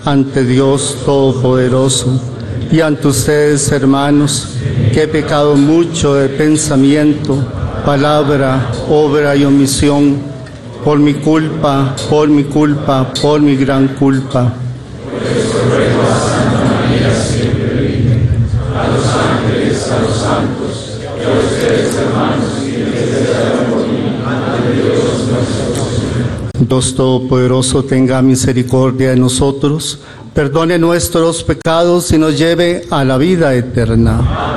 ante Dios Todopoderoso y ante ustedes, hermanos, que he pecado mucho de pensamiento, palabra, obra y omisión, por mi culpa, por mi culpa, por mi gran culpa. Por eso ruego a Santa María siempre Virgen, a los ángeles, a los santos, y a ustedes, hermanos, que intercedan por mí ante Dios nuestro Señor. Dios Todopoderoso tenga misericordia de nosotros, perdone nuestros pecados y nos lleve a la vida eterna.